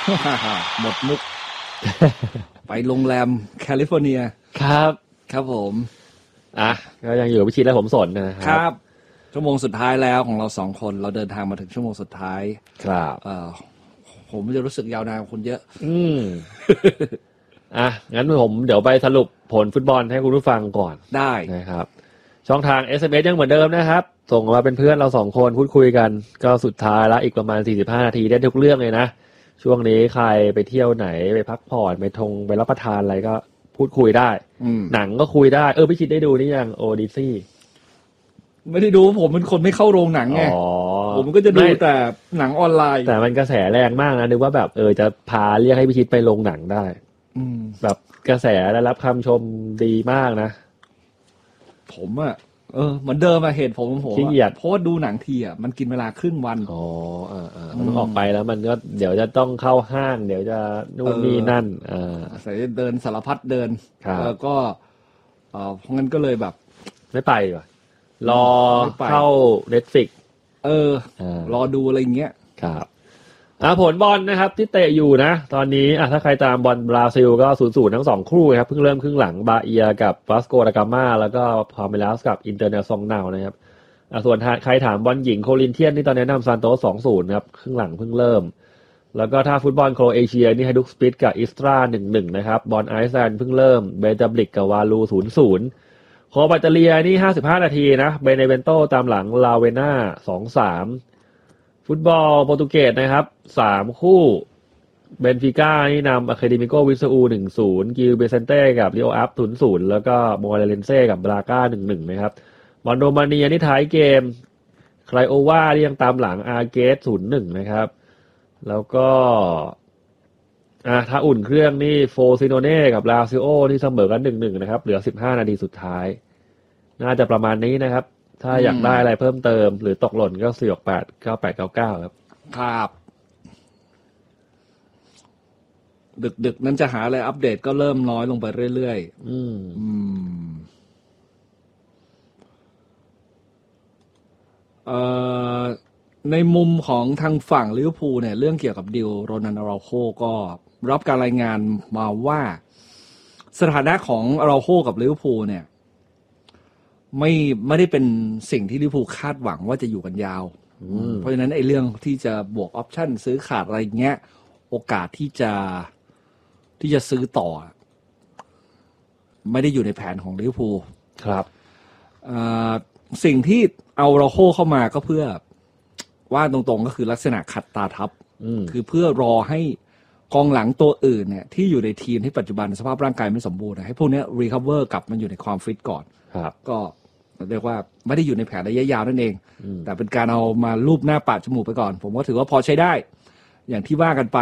หมดมุก ไปโรงแรมแคลิฟอร์เนียครับครับผมก็ยังอยู่พิชิตและผมสนนะครับชั่วโมงสุดท้ายแล้วของเรา2คนเราเดินทางมาถึงชั่วโมงสุดท้ายครับผมจะรู้สึกยาวนานกว่าคุณเยอะงั้นผมเดี๋ยวไปสรุปผลฟุตบอลให้คุณผู้ฟังก่อนได้นะครับช่องทาง SMS ยังเหมือนเดิมนะครับส่งมาเป็นเพื่อนเรา2คนพูดคุยกันก็สุดท้ายแล้วอีกประมาณ45นาทีได้ทุกเรื่องเลยนะช่วงนี้ใครไปเที่ยวไหนไปพักผ่อนไปรับประทานอะไรก็พูดคุยได้หนังก็คุยได้พี่คิดได้ดูนี่ยังโอดิซี่ไม่ได้ดูผมเป็นคนไม่เข้าโรงหนังไงผมก็จะดูแต่หนังออนไลน์แต่มันกระแสแรงมากนะนึกว่าแบบจะพาเรียกให้พี่คิดไปโรงหนังได้แบบกระแสได้รับคำชมดีมากนะผมเหมือนเดิมเหตุผมขี้เกียจเพราะว่าดูหนังทีมันกินเวลาครึ่งวันมันออกไปแล้วมันก็เดี๋ยวจะต้องเข้าห้างเดี๋ยวจะนู่นนี่นั่นใส่เดินสารพัดเดินแล้วก็เพราะงั้นก็เลยแบบไม่ไปว่ะรอเข้า Netflix รอดูอะไรอย่างเงี้ยครับผลบอลนะครับที่เตะอยู่นะตอนนี้ถ้าใครตามบอลบราซิลก็ 0-0 ทั้ง2คู่ครับเพิ่งเริ่มครึ่งหลังบาเอียกับวาสโกดากาม่าแล้วก็พาเมลัสกับอินเตอร์เนชั่นแนลนะครับส่วนใครถามบอลหญิงโคลินเทียนนี่ตอนนี้นำซานโตส 2-0 ครับครึ่งหลังเพิ่งเริ่มแล้วก็ถ้าฟุตบอลโครเอเชียนี่ไฮดุกสปิตกับอิสตรา 1-1 นะครับบอลไอซ์แลนด์เพิ่งเริ่มเบตาบลิกกับวาลู 0-0 โครบัตเตเลียนี่55นาทีนะเบเนเวนโตตามหลังลาเวน่า 2-3ฟุตบอลโปรตุเกสนะครับ3คู่เบนฟิก้านี่นำอะคาเดมิโกวิซาอู 1-0 กิลเบเซนเต้กับลิโออัพ 0-0 แล้วก็โมเรเลนเซ่กับบราก้า 1-1 นะครับบอลโรมาเนียนี่ท้ายเกมไคลโอวาที่ยังตามหลังอาเกส 0-1 นะครับแล้วก็ถ้าอุ่นเครื่องนี่โฟซิโนเน่กับลาซิโอที่เสมอกัน 1-1 นะครับเหลือ15นาทีสุดท้ายน่าจะประมาณนี้นะครับถ้าอยากได้อะไรเพิ่มเติมหรือตกหล่นก็468 9899ครับครับดึกนั้นจะหาอะไรอัปเดตก็เริ่มน้อยลงไปเรื่อยๆในมุมของทางฝั่งลิเวอร์พูลเนี่ยเรื่องเกี่ยวกับดิลโรนัลโด อาราโคก็รับการรายงานมาว่าสถานะของอาราโคกับลิเวอร์พูลเนี่ยไม่ได้เป็นสิ่งที่ลิเวอร์พูลคาดหวังว่าจะอยู่กันยาวเพราะฉะนั้นไอ้เรื่องที่จะบวกออปชั่นซื้อขาดอะไรเงี้ยโอกาสที่จะซื้อต่อไม่ได้อยู่ในแผนของลิเวอร์พูลครับสิ่งที่เอาอาราโคเข้ามาก็เพื่อว่าตรงๆก็คือลักษณะขัดตาทับคือเพื่อรอให้กองหลังตัวอื่นเนี่ยที่อยู่ในทีมที่ปัจจุบันสภาพร่างกายไม่สมบูรณ์ให้พวกนี้รีคัฟเวอร์กลับมาอยู่ในความฟิตก่อนก็เรียกว่าไม่ได้อยู่ในแผนระยะยาวนั่นเองแต่เป็นการเอามาลูบหน้าปาดจมูกไปก่อนผมก็ถือว่าพอใช้ได้อย่างที่ว่ากันไป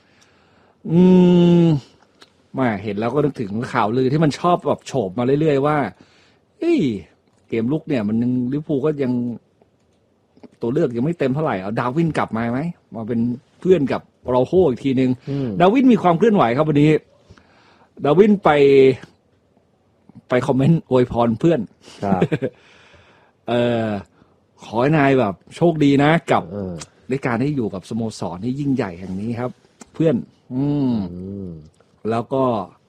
มาเห็นแล้วก็นึกถึงข่าวลือที่มันชอบแบบโฉบมาเรื่อยๆว่าเกมลุกเนี่ยมันลิเวอร์พูลก็ยังตัวเลือกยังไม่เต็มเท่าไหร่เอาดาวินกลับมาไหมมาเป็นเพื่อนกับเราโฮอีกทีนึงดาวินมีความเคลื่อนไหวครับวันนี้ดาวินไปคอมเมนต์อวยพรเพื่อนขอให้นายแบบโชคดีนะกับในการที่อยู่กับสโมสรที่ยิ่งใหญ่แห่งนี้ครับเพื่อนแล้วก็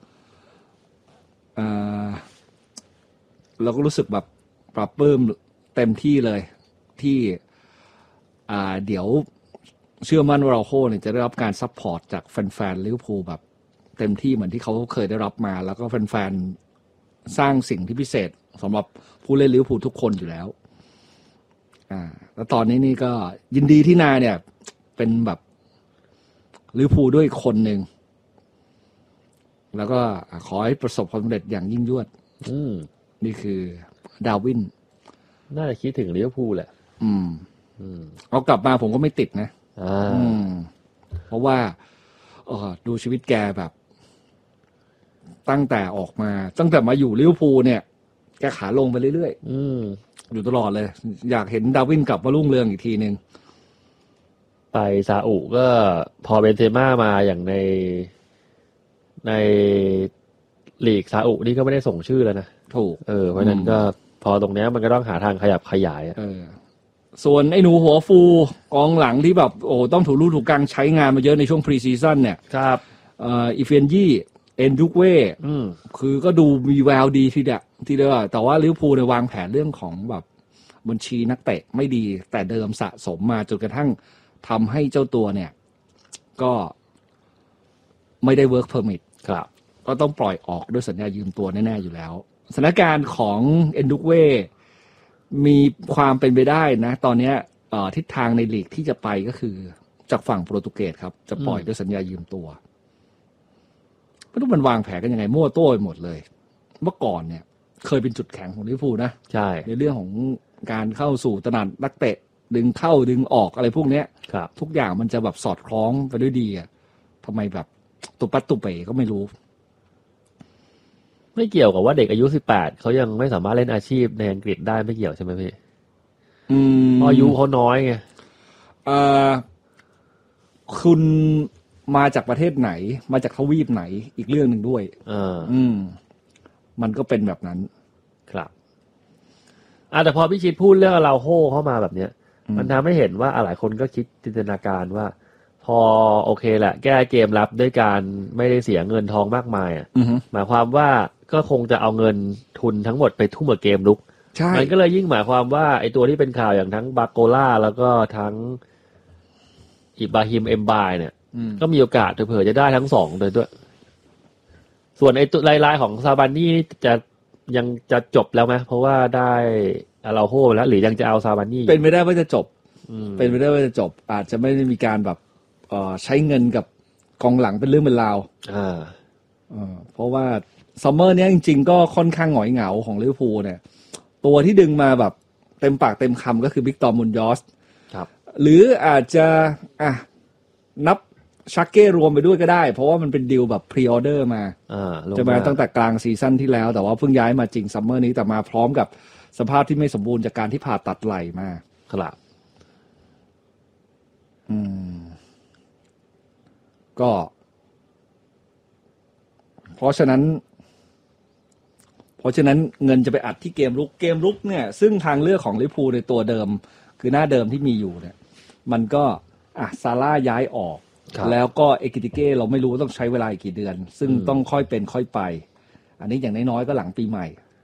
เราก็รู้สึกแบบปรับปลื้มเต็มที่เลยที่เดี๋ยวเชื่อมั่นว่าเราโค้เนี่ยจะได้รับการซัพพอร์ตจากแฟนๆลิเวอร์พูลแบบเต็มที่เหมือนที่เขาเคยได้รับมาแล้วก็แฟนๆสร้างสิ่งที่พิเศษสำหรับผู้เล่นลิเวอร์พูลทุกคนอยู่แล้วแล้วตอนนี้นี่ก็ยินดีที่นายเนี่ยเป็นแบบลิเวอร์พูลด้วยคนหนึ่งแล้วก็ขอให้ประสบความสำเร็จอย่างยิ่งยวดนี่คือดาวินน่าจะคิดถึงลิเวอร์พูลแหละเอากลับมาผมก็ไม่ติดนะเพราะว่าดูชีวิตแกแบบตั้งแต่มาอยู่ลิเวอร์พูลเนี่ยแกขาลงไปเรื่อยๆอยู่ตลอดเลยอยากเห็นดาวินกลับมารุ่งเรืองอีกทีนึงไปซาอุก็พอเบนเซม่ามาอย่างในลีกซาอุนี่ก็ไม่ได้ส่งชื่อแล้วนะถูกเพราะนั้นก็พอตรงนี้มันก็ต้องหาทางขยับขยายส่วนไอ้หนูหัวฟูกองหลังที่แบบโอ้ต้องถูกกลางใช้งานมาเยอะในช่วงพรีซีซั่นเนี่ยครับอีเฟนยี่เอ็นดุกเว่คือก็ดูมีแววดีทีเดียวแต่ว่าลิเวอร์พูลเนี่ยวางแผนเรื่องของแบบบัญชีนักเตะไม่ดีแต่เดิมสะสมมาจนกระทั่งทำให้เจ้าตัวเนี่ยก็ไม่ได้ work permit ครับก็ต้องปล่อยออกด้วยสัญญายืมตัวแน่ๆอยู่แล้วสถานการณ์ของเอ็นดุกเว่มีความเป็นไปได้นะตอนนี้ทิศทางในลีกที่จะไปก็คือจากฝั่งโปรตุเกสครับจะปล่อยด้วยสัญญายืมตัวไม่รู้มันวางแผนกันยังไงมั่วโต้ไปหมดเลยเมื่อก่อนเนี่ยเคยเป็นจุดแข็งของลิเวอร์พูลนะใช่ในเรื่องของการเข้าสู่ตลาดนักเตะดึงเข้าดึงออกอะไรพวกเนี้ยทุกอย่างมันจะแบบสอดคล้องไปด้วยดีอ่ะทำไมแบบตุปัดตุเป๋ก็ไม่รู้ไม่เกี่ยวกับว่าเด็กอายุ18เขายังไม่สามารถเล่นอาชีพในอังกฤษได้ไม่เกี่ยวใช่ไหมพี่เพราะอายุเขาน้อยไงคุณมาจากประเทศไหนมาจากทวีปไหนอีกเรื่องหนึ่งด้วยมันก็เป็นแบบนั้นครับแต่พอพี่ชิดพูดเรื่องเราโห่เข้ามาแบบเนี้ยมันทำให้เห็นว่าหลายคนก็คิดจินตนาการว่าพอโอเคแหละแก้เกมรับด้วยการไม่ได้เสียเงินทองมากมายหมายความว่าก็คงจะเอาเงินทุนทั้งหมดไปทุ่มกับเกมลุกมันก็เลยยิ่งหมายความว่าไอ้ตัวที่เป็นข่าวอย่างทั้งบาโกล่าแล้วก็ทั้งอิบราฮิมเอมบายเนี่ยก็มีโอกาสเผื่อจะได้ทั้งสองเลยด้วยส่วนไอ้ตัวลายๆของซาบานี่ยังจะจบแล้วไหมเพราะว่าได้เราโฮแล้วหรือยังจะเอาซาบานี่เป็นไม่ได้ว่าจะจบเป็นไม่ได้ว่าจะจบอาจจะไม่ได้มีการแบบใช้เงินกับกองหลังเป็นเรื่องเป็นราวเพราะว่าซัมเมอร์เนี้ยจริงๆก็ค่อนข้างหงอยเหงาของลิเวอร์พูลเนี่ยตัวที่ดึงมาแบบเต็มปากเต็มคำก็คือวิกตอร์มุนยอสหรืออาจจะนับชักเก้รวมไปด้วยก็ได้เพราะว่ามันเป็นดีลแบบพรีออเดอร์มาจะมาตั้งแต่กลางซีซั่นที่แล้วแต่ว่าเพิ่งย้ายมาจริงซัมเมอร์นี้แต่มาพร้อมกับสภาพที่ไม่สมบูรณ์จากการที่ผ่าตัดไหล่มาครับก็เพราะฉะนั้นเงินจะไปอัดที่เกมรุกเนี่ยซึ่งทางเลือกของลิเวอร์พูลในตัวเดิมคือหน้าเดิมที่มีอยู่เนี่ยมันก็ซาร่าย้ายออกแล้วก็เอกิติเก้เราไม่รู้ต้องใช้เวลาอีกกี่เดือนซึ่งต้องค่อยเป็นค่อยไปอันนี้อย่างน้อยๆก็หลังปีใหม่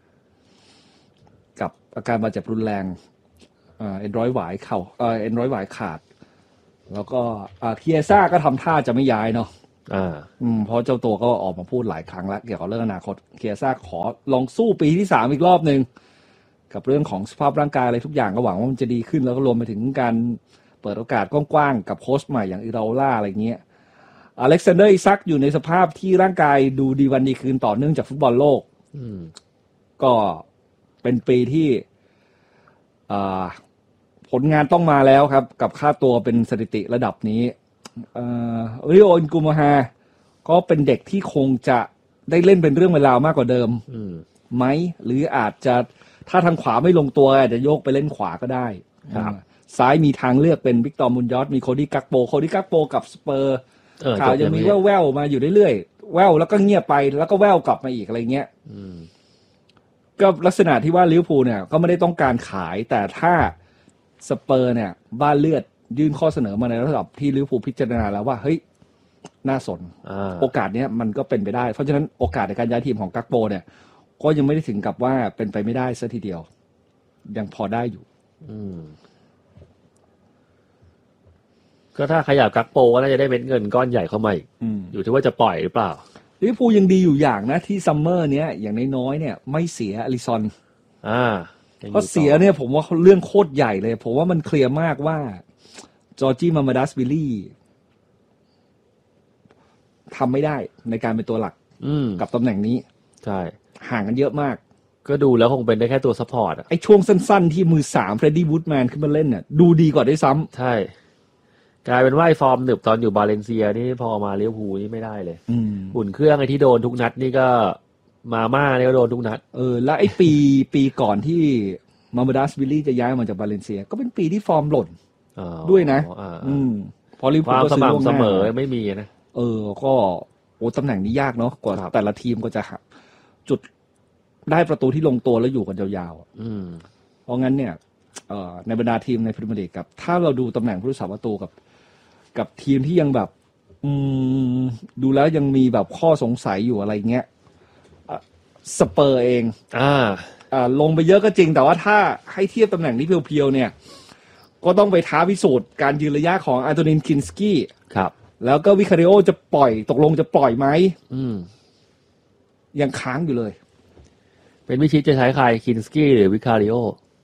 กับอาการบาดเจ็บรุนแรงเอ็นร้อยหวายเข่าเอ็นร้อยหวายขาดแล้วก็เคียซ่าก็ทำท่าจะไม่ย้ายเนาะเพราะเจ้าตัวก็ออกมาพูดหลายครั้งแล้วเกี่ยวกับเรื่องอนาคตเคียซ่าขอลองสู้ปีที่3อีกรอบนึงกับเรื่องของสภาพร่างกายอะไรทุกอย่างก็หวังว่ามันจะดีขึ้นแล้วก็รวมไปถึงการเปิดโอกาสกว้างๆกับโค้ชใหม่อย่างอิราโอล่าอะไรเงี้ยอเล็กซานเดอร์อิซักอยู่ในสภาพที่ร่างกายดูดีวันดีคืนต่อเนื่องจากฟุตบอลโลกก็เป็นปีที่ผลงานต้องมาแล้วครับกับค่าตัวเป็นสถิติระดับนี้ริโอ อินกุมาฮาก็เป็นเด็กที่คงจะได้เล่นเป็นเรื่องเวลามากกว่าเดิมไหมหรืออาจจะถ้าทางขวาไม่ลงตัวอาจจะโยกไปเล่นขวาก็ได้ซ้ายมีทางเลือกเป็นวิกตอร์มุนยอสมีโคดี้กักโปกับสเปอร์ข่าวยังมีแว่วๆมาอยู่เรื่อยๆแว่วแล้วก็เงียบไปแล้วก็แว่วกลับมาอีกอะไรเงี้ยก็ลักษณะที่ว่าลิเวอร์พูลเนี่ยก็ไม่ได้ต้องการขายแต่ถ้าสเปอร์เนี่ยบ้านเลือดยื่นข้อเสนอมาในระดับที่ลิเวอร์พูลพิจารณาแล้วว่าเฮ้ยน่าสนโอกาสเนี้ยมันก็เป็นไปได้เพราะฉะนั้นโอกาสในการย้ายทีมของกักโปเนี่ยก็ยังไม่ได้ถึงกับว่าเป็นไปไม่ได้ซะทีเดียวยังพอได้อยู่ก็ถ้าขยับกักโปก็น่าจะได้เม็ดเงินก้อนใหญ่เข้ามาอีกอยู่ที่ว่าจะปล่อยหรือเปล่าลิเวอร์พูลยังดีอยู่อย่างนะที่ซัมเมอร์เนี้ยอย่างน้อยๆเนี่ยไม่เสียอลิซอนเพราะเสียเนี่ยผมว่าเรื่องโคตรใหญ่เลยผมว่ามันเคลียร์มากว่าจอร์จี้มามาดัสวิลลี่ทำไม่ได้ในการเป็นตัวหลักกับตำแหน่งนี้ใช่ห่างกันเยอะมากก็ดูแล้วคงเป็นได้แค่ตัวซัพพอร์ตไอ้ช่วงสั้นๆที่มือ3เฟรดดี้วูดแมนขึ้นมาเล่นเนี่ยดูดีกว่าด้วยซ้ำใช่กลายเป็นว่าไอ้ฟอร์มหนึบตอนอยู่บาเลนเซียนี่พอมาลิเวอร์พูลนี่ไม่ได้เลยอุ่นเครื่องไอ้ที่โดนทุกนัดนี่ก็มาม่าเนี่ยก็โดนทุกนัดแล้วไอ้ปีก่อนที่มามาดัสวิลลี่จะย้ายมาจากบาเลนเซียก็เป็นปีที่ฟอร์มหล่นด้วยนะพอลิเวอร์พูลก็สม่ำเสมอไม่มีนะก็ตำแหน่งนี้ยากเนาะกว่าแต่ละทีมก็จะจุดได้ประตูที่ลงตัวแล้วอยู่กันยาวๆเพราะงั้นเนี่ยในบรรดาทีมในพรีเมียร์ลีกกับถ้าเราดูตำแหน่งผู้รักษาประตูกับทีมที่ยังแบบดูแล้วยังมีแบบข้อสงสัยอยู่อะไรเงี้ยสเปอร์เองลงไปเยอะก็จริงแต่ว่าถ้าให้เทียบตำแหน่งนี้เพียวๆเนี่ยก็ต้องไปท้าพิสูจน์การยืนระยะของอันโตนินคินสกี้ครับแล้วก็วิคาริโอจะปล่อยตกลงจะปล่อยไหมยังค้างอยู่เลยเป็นวิชิตจะใช้ใครคินสกี้หรือวิคาริโอ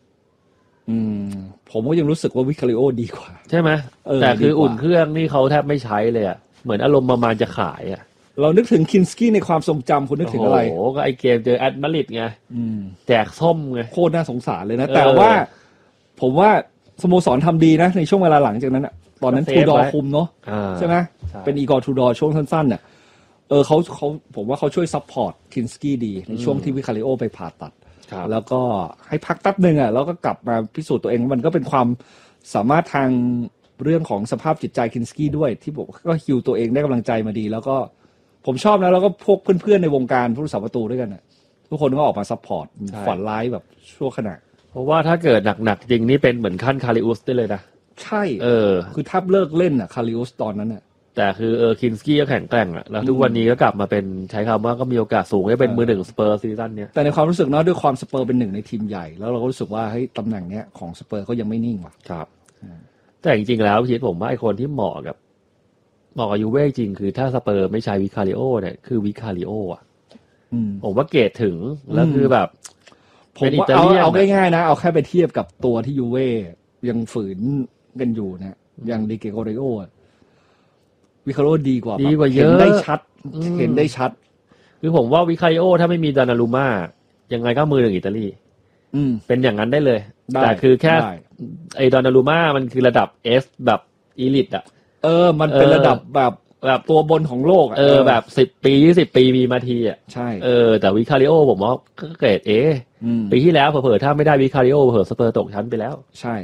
ผมก็ยังรู้สึกว่าวิคาริโอดีกว่าใช่ไหมแต่คืออุ่นเครื่องนี่เขาแทบไม่ใช้เลยอ่ะเหมือนอารมณ์ประมาณจะขายอ่ะเรานึกถึงคินสกี้ในความทรงจำคุณนึกถึงอะไรโอ้ก็ไอเกมเจอแอตมาดริดไงแจกส้มไงโคตรน่าสงสารเลยนะแต่ว่าผมว่าสโมสรทำดีนะในช่วงเวลาหลังจากนั้นอ่ะตอนนั้นทูดอร์คุมเนาะใช่ไหมเป็นอีกอร์ทูดอร์ช่วงสั้นๆเนี่ยเขาผมว่าเขาช่วยซัพพอร์ตคินสกี้ดีในช่วงที่วิคาริโอไปผ่าตัดแล้วก็ให้พักแป๊บนึงอ่ะแล้วก็กลับมาพิสูจน์ตัวเองมันก็เป็นความสามารถทางเรื่องของสภาพจิตใจคินสกี้ด้วยที่บอกก็ฮิวตัวเองได้กำลังใจมาดีแล้วก็ผมชอบนะแล้วก็พวกเพื่อนๆในวงการผู้รักษาประตูด้วยกันอ่ะทุกคนก็ออกมาซัพพอร์ตฝันร้ายแบบชั่วขณะเพราะว่าถ้าเกิดหนักๆจริงนี่เป็นเหมือนขั้นคาริอุสได้เลยนะใช่คือถ้าเลิกเล่นอ่ะคาริอุสตอนนั้นอ่ะแต่คือคินสกี้ก็แข็งแกร่งอ่ะแล้วทุกวันนี้ก็กลับมาเป็นใช้คำว่าก็มีโอกาสสูงให้เป็นมือหนึ่งสเปอร์ซีซั่นเนี้ยแต่ในความรู้สึกเนาะด้วยความสเปอร์เป็นหนึ่งในทีมใหญ่แล้วเราก็รู้สึกว่าเฮ้ยตำแหน่งเนี้ยของสเปอร์เขายังไม่นิ่งว่ะครับแต่จริงๆแล้วคิดผมว่าไอคนที่เหมาะกับยูเว่จริงคือถ้าสเปอร์ไม่ใช้วิคาริโอเนี่ยคือวิคาริโออ่ะผมว่าเกรดถึงแล้วคือแบบผมว่าเอาง่ายๆนะเอาแค่ไปเทียบกับตัวที่ยูเว่ยังฝืนกันอยู่นะอย่างดิเกโกเรโอวิคาริโอดีกว่าเยอะเห็นได้ชัดคือผมว่าวิคาริโอถ้าไม่มีดานารูม่ายังไงก็มือหนึ่งอิตาลีเป็นอย่างนั้นได้เลยแต่คือแค่ไอ้ดานารูม่ามันคือระดับเอสแบบอีลิทอ่ะมันเป็นระดับแบบตัวบนของโลกอ่ะแบบ10 ปี20 ปีมีมาทีอ่ะใช่แต่วิคาริโอผมว่าก็เกรดเอปีที่แล้วเผลอๆถ้าไม่ได้วิคาริโอเผลอสเปอร์ตกชั้นไปแล้วใช่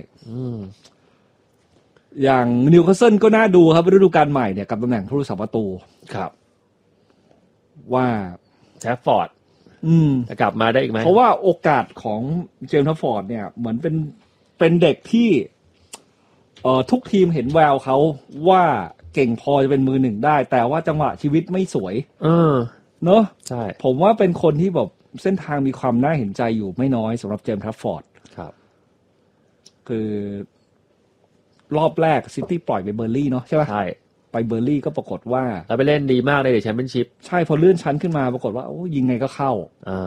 อย่างนิวคาสเซิลก็น่าดูครับฤดูกาลใหม่เนี่ยกับตำแหน่งผู้รักษาประตูครับว่าแทฟฟอร์ดจะกลับมาได้อีกไหมเพราะว่าโอกาสของเจมส์แทฟฟอร์ดเนี่ยเหมือนเป็นเด็กที่ทุกทีมเห็นแววเขาว่าเก่งพอจะเป็นมือหนึ่งได้แต่ว่าจังหวะชีวิตไม่สวยเนอะใช่ผมว่าเป็นคนที่แบบเส้นทางมีความน่าเห็นใจอยู่ไม่น้อยสำหรับเจมส์แทฟฟอร์ดครับคือรอบแรกซิตี้ปล่อยไปเบอร์ลี่เนาะใช่ไหมใช่ไปเบอร์ลี่ก็ปรากฏว่าแล้วไปเล่นดีมากเลยในแชมเปี้ยนชิพใช่พอเลื่อนชั้นขึ้นมาปรากฏว่าโอ้ยิงไงก็เข้า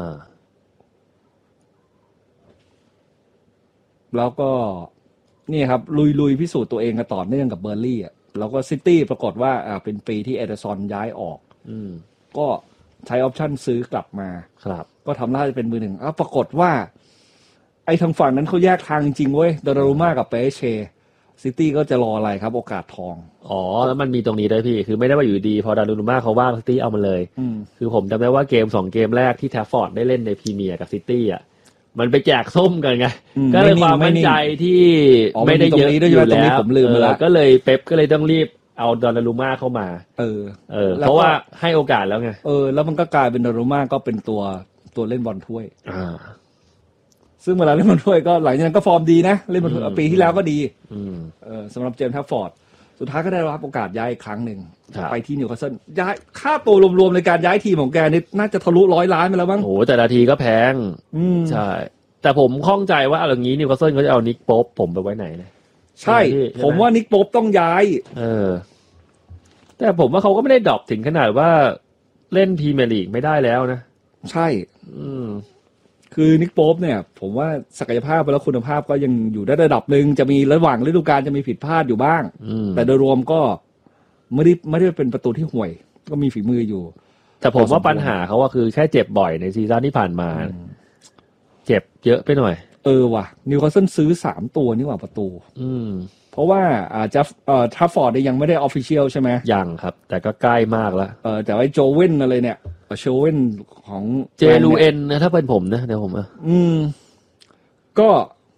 แล้วก็นี่ครับลุยพิสูจน์ตัวเองกันต่อเนื่องกับเบอร์ลี่อ่ะแล้วก็ซิตี้ปรากฏว่าเป็นปีที่เอเดอร์ซอนย้ายออกก็ใช้ออปชั่นซื้อกลับมาครับก็ทำท่าจะเป็นมือหนึ่งปรากฏว่าไอ้ทางฝั่งนั้นเขาแยกทางจริงเว้ยดารูม่ากับเปเชซิตี้ก็จะรออะไรครับโอกาสทองแล้วมันมีตรงนี้ด้วยพี่คือไม่ได้ว่าอยู่ดีพอดารูม่าเขาว่างซิตี้เอามาเลยคือผมจำได้ว่าเกม2 เกมแรกที่แทฟฟอร์ดได้เล่นในพรีเมียร์กับซิตี้อ่ะมันไปแจกส้มกันไงก็เลยความมั่นใจที่ไม่ได้เยอะอยู่แล้วผมลืมไปแล้วก็เลยเป๊ปก็เลยต้องรีบเอาดารูม่าเข้ามาเพราะว่าให้โอกาสแล้วไงแล้วมันก็กลายเป็นดารูม่าก็เป็นตัวเล่นบอลถ้วยซึ่งเวลาเล่นบอลถ้วยก็หลังจากนั้นก็ฟอร์มดีนะเล่นบอลถ้วยปีที่แล้วก็ดีสำหรับเจมส์แทฟฟอร์ดสุดท้ายก็ได้รับโอกาสย้ายอีกครั้งหนึ่งไปที่นิวคาสเซิลย้ายค่าตัวรวมๆในการย้ายทีมของแกนี่น่าจะทะลุ100 ล้านไปแล้วมั้งโอ้แต่ละทีก็แพงใช่แต่ผมข้องใจว่าอะไรงี้นิวคาสเซิลเขาจะเอานิกโป๊ปผมไปไว้ไหนนะใช่ผมว่านิกโป๊ปต้องย้ายแต่ผมว่าเขาก็ไม่ได้ดรอปถึงขนาดว่าเล่นพรีเมียร์ลีกไม่ได้แล้วนะใช่คือนิกโป๊ปเนี่ยผมว่าศักยภาพและคุณภาพก็ยังอยู่ได้ระดับหนึ่งจะมีระหว่างฤดูกาลจะมีผิดพลาดอยู่บ้างแต่โดยรวมก็ไม่ได้เป็นประตูที่ห่วยก็มีฝีมืออยู่แต่ผมว่าปัญหาเขาว่าคือแค่เจ็บบ่อยในซีซั่นที่ผ่านมาเจ็บเยอะไปหน่อยว่ะนิวคาสเซิลซื้อ3 ตัวนี่หว่าประตูเพราะว่าจะทัฟฟอร์ดยังไม่ได้ออฟฟิเชียลใช่ไหมยังครับแต่ก็ใกล้มากแล้วแต่ว่าโจเว่นอะไรเนี่ยโชเว่นของเจลูเอ็นนะถ้าเป็นผมนะเดี๋ยวผมก็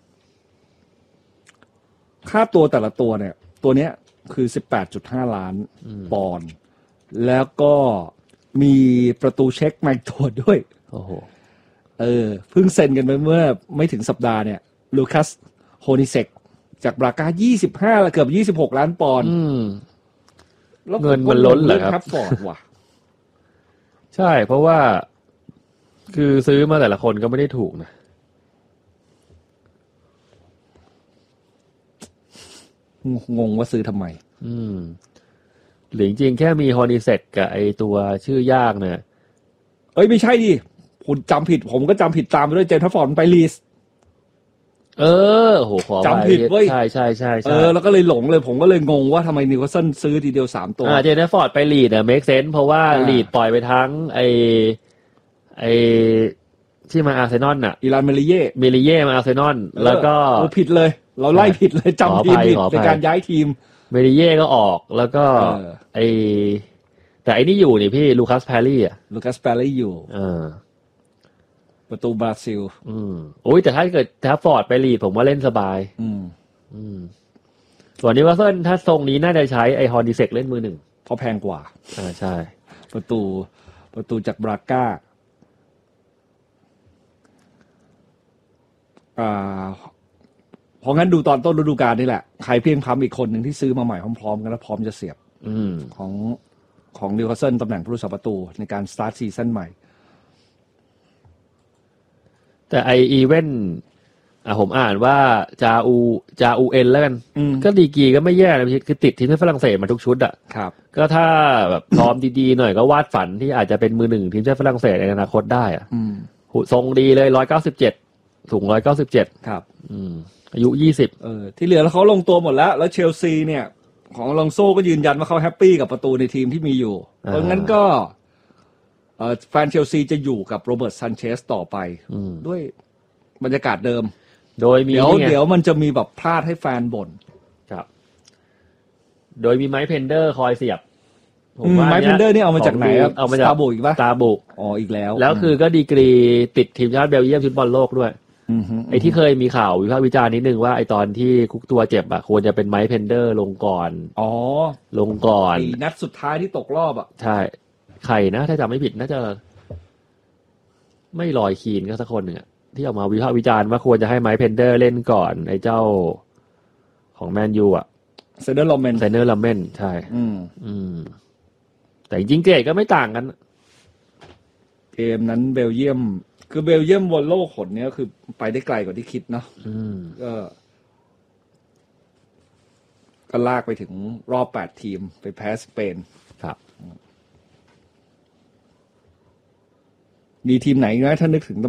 ค่าตัวแต่ละตัวเนี่ยตัวเนี้ยคือ 18.5 ล้านปอนด์แล้วก็มีประตูเช็คมาอีกตัวด้วยโอ้โหเพิ่งเซ็นกันไปเมื่อไม่ถึงสัปดาห์เนี่ยลูคัสโฮนิเซกจากบราก้า25ละเกือบ26ล้านปอนด์แล้วเงินมันล้นเหรอครับแรดฟอร์ดว่ะใช่เพราะว่าคือซื้อมาแต่ละคนก็ไม่ได้ถูกนะงงว่าซื้อทำไมหรือจริงๆแค่มีฮอนิเซกกับไอตัวชื่อยากเนี่ยเอ้ยไม่ใช่ดิคุณจำผิดผมก็จำผิดตามไปด้วยเจมส์ทัฟฟอร์ดไปลีสโหขอจำผิดเว้ยใช่แล้วก็เลยหลงเลยผมก็เลยงงว่าทำไมนิวคาสเซิลซื้อทีเดียว3ตัวเจนฟอร์ดไปลีดเมคเซนส์เพราะว่าลีดปล่อยไปทั้งไอที่มาอาร์เซนอลน่ะอิรานเมลิเย่มาอาร์เซนอลแล้วก็ผิดเลยเราไล่ผิดเลยจำทีมผิดในการย้ายทีมเมลิเย่ก็ออกแล้วก็แต่ไอ้นี่อยู่นี่พี่ลูคัสแพรรี่อยู่ประตูบราซิลโอ้ยแต่ถ้าเกิดทัฟฟอร์ดไปลีดผมว่าเล่นสบายส่วนนิวคาสเซิลถ้าทรงนี้น่าจะใช้ไอฮอนิเซกเล่นมือหนึ่งเพราะแพงกว่าใช่ประตูจากบราก้าเพราะงั้นดูตอนต้นฤดูกาลนี่แหละใครเพียงพ้ำอีกคนหนึ่งที่ซื้อมาใหม่พร้อมๆกันแล้วพร้อมจะเสียบของนิวคาสเซิลตำแหน่งผู้รักษาประตูในการสตาร์ทซีซั่นใหม่แต่ไออีเวนต์ผมอ่านว่าจาอูเอ็นแล้วกันก็ดีกีก็ไม่แย่นะพี่คือติดทีมฝรั่งเศสมาทุกชุดอ่ะครับก็ถ้าแบบพร้อมดีๆหน่อยก็วาดฝันที่อาจจะเป็นมือหนึ่งทีมชาติฝรั่งเศสในอนาคตได้อ่ะทรงดีเลย197สูง197 ครับอายุ20 ที่เหลือแล้วเขาลงตัวหมดแล้วเชลซีเนี่ยของลองโซ่ก็ยืนยันว่าเขาแฮปปี้กับประตูในทีมที่มีอยู่เพราะงั้นก็แฟนเชลซีจะอยู่กับโรเบิร์ตซันเชสต่อไปด้วยบรรยากาศเดิมโดยมีเดี๋ยวมันจะมีแบบพลาดให้แฟนบ่นครับโดยมีไมค์เพนเดอร์คอยเสียบไมค์เพนเดอร์นี่เอามาจากไหนครับเอามาจากตาบุกอีกป่ะตาบุกอีกแล้วคือก็ดีกรีติดทีมชาติเบลเยียมฟุตบอลโลกด้วยไอ้ที่เคยมีข่าววิพากษ์วิจารณ์นิดนึงว่าไอ้ตอนที่คุกตัวเจ็บควรจะเป็นไมค์เพนเดอร์ลงก่อนลงก่อนนัดสุดท้ายที่ตกรอบใช่ใครนะถ้าจำไม่ผิดน่าจะไม่ลอยคีนก็สักคนหนึ่งที่ออกมาวิพากษ์วิจารณ์ว่าควรจะให้ไมค์เพนเดอร์เล่นก่อนไอ้เจ้าของแมนยูเซเนอร์ลอมเมนใช่แต่จริงๆเกรดก็ไม่ต่างกันเกมนั้นเบลเยียมคือเบลเยียมบอลโลกขนเนี้ยคือไปได้ไกลกว่าที่คิดเนาะก็ลากไปถึงรอบ8ทีมไปแพ้สเปนครับมีทีมไหนนะถ้านึกถึง